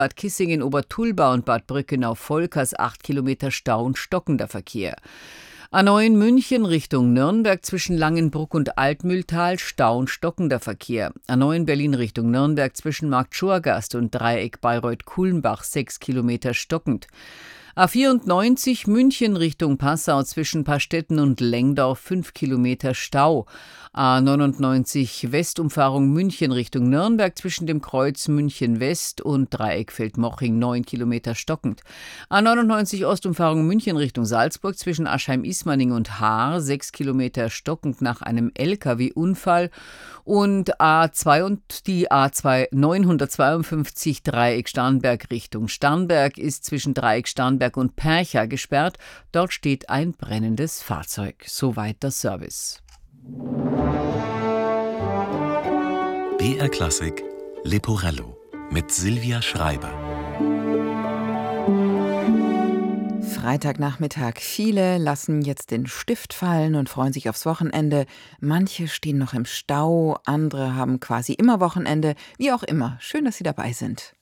Bad Kissingen, Obertulba und Bad Brückenau-Volkers 8 Kilometer Stau und stockender Verkehr. A9 München Richtung Nürnberg zwischen Langenbruck und Altmühltal Stau und stockender Verkehr. A9 Berlin Richtung Nürnberg zwischen Markt Schorgast und Dreieck Bayreuth-Kulmbach 6 Kilometer stockend. A94 München Richtung Passau zwischen Pastetten und Lengdorf 5 Kilometer Stau. A99 Westumfahrung München Richtung Nürnberg zwischen dem Kreuz München West und Dreieck Feldmoching 9 Kilometer stockend. A99 Ostumfahrung München Richtung Salzburg zwischen Aschheim-Ismaning und Haar 6 Kilometer stockend nach einem LKW-Unfall. Und A2 und die A2 952 Dreieck Starnberg Richtung Starnberg ist zwischen Dreieck Starnberg und Percha gesperrt. Dort steht ein brennendes Fahrzeug. Soweit das Service. BR Klassik Leporello mit Silvia Schreiber. Freitagnachmittag. Viele lassen jetzt den Stift fallen und freuen sich aufs Wochenende. Manche stehen noch im Stau, andere haben quasi immer Wochenende. Wie auch immer, schön, dass Sie dabei sind.